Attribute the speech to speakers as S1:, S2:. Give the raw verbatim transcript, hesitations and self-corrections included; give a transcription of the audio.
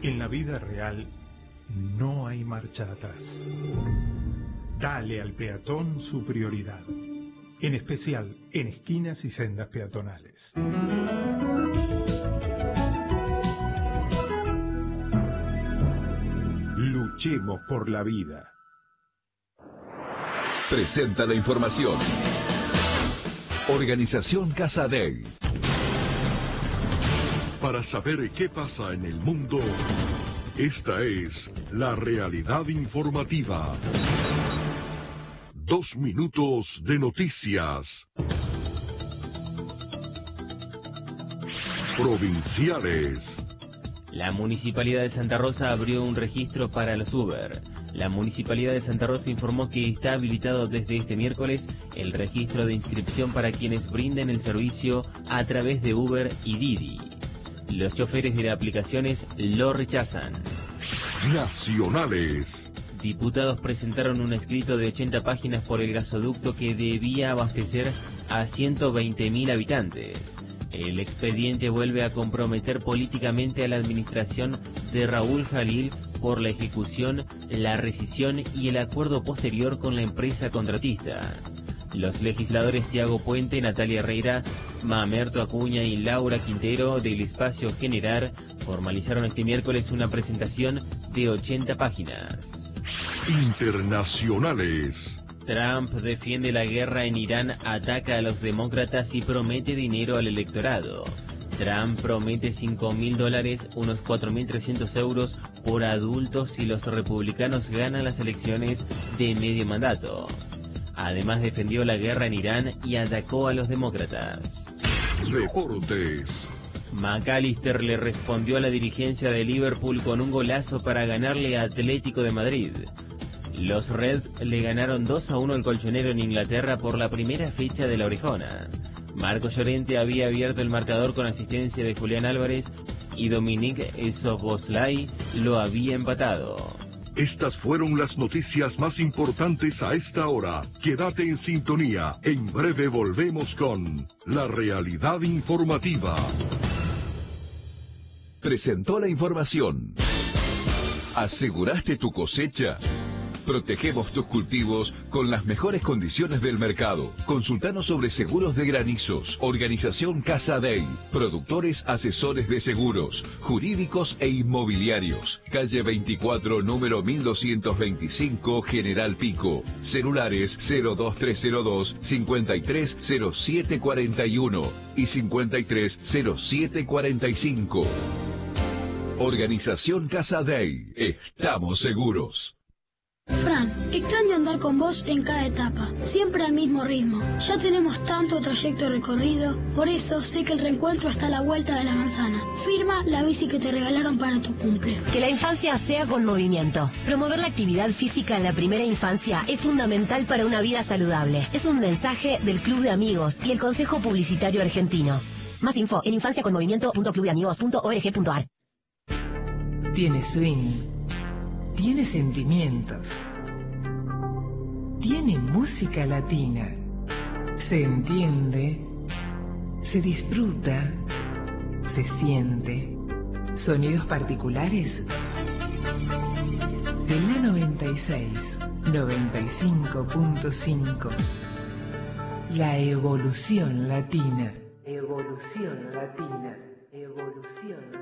S1: En la vida real no hay marcha atrás. Dale al peatón su prioridad, en especial en esquinas y sendas peatonales. Luchemos por la vida.
S2: Presenta la información. Organización Casa Dei.
S3: Para saber qué pasa en el mundo, esta es la realidad informativa. Dos minutos de noticias. Provinciales.
S4: La Municipalidad de Santa Rosa abrió un registro para los Uber. La Municipalidad de Santa Rosa informó que está habilitado desde este miércoles el registro de inscripción para quienes brinden el servicio a través de Uber y Didi. Los choferes de las aplicaciones lo rechazan.
S3: Nacionales.
S4: Diputados presentaron un escrito de ochenta páginas por el gasoducto que debía abastecer a ciento veinte mil habitantes. El expediente vuelve a comprometer políticamente a la administración de Raúl Jalil por la ejecución, la rescisión y el acuerdo posterior con la empresa contratista. Los legisladores Tiago Puente, Natalia Herrera, Mamerto Acuña y Laura Quintero del Espacio Generar formalizaron este miércoles una presentación de ochenta páginas.
S3: Internacionales.
S4: Trump defiende la guerra en Irán, ataca a los demócratas y promete dinero al electorado. Trump promete cinco mil dólares, unos cuatro mil trescientos euros por adultos si los republicanos ganan las elecciones de medio mandato. Además defendió la guerra en Irán y atacó a los demócratas.
S3: Deportes.
S4: McAllister le respondió a la dirigencia de Liverpool con un golazo para ganarle a Atlético de Madrid. Los Reds le ganaron dos a uno al Colchonero en Inglaterra por la primera fecha de la Orejona. Marco Llorente había abierto el marcador con asistencia de Julián Álvarez y Dominique Szoboszlai lo había empatado.
S3: Estas fueron las noticias más importantes a esta hora. Quédate en sintonía. En breve volvemos con la realidad informativa.
S2: Presentó la información. ¿Aseguraste tu cosecha? Protegemos tus cultivos con las mejores condiciones del mercado. Consultanos sobre seguros de granizos. Organización Casa Dei. Productores asesores de seguros, jurídicos e inmobiliarios. Calle veinticuatro, número mil doscientos veinticinco, General Pico. Celulares cero dos tres cero dos, cincuenta y tres cero siete cuarenta y uno y cincuenta y tres cero siete cuarenta y cinco. Organización Casa Dei. Estamos seguros.
S5: Fran, extraño andar con vos en cada etapa, siempre al mismo ritmo. Ya tenemos tanto trayecto recorrido, por eso sé que el reencuentro está a la vuelta de la manzana. Firma la bici que te regalaron para tu cumple.
S6: Que la infancia sea con movimiento. Promover la actividad física en la primera infancia es fundamental para una vida saludable. Es un mensaje del Club de Amigos y el Consejo Publicitario Argentino. Más info en infancia con movimiento punto club de amigos punto org punto ar.
S7: Tiene swing. Tiene sentimientos. Tiene música latina. Se entiende. Se disfruta. Se siente. Sonidos particulares. De la noventa y seis, noventa y cinco punto cinco. La evolución latina. Evolución latina. Evolución latina.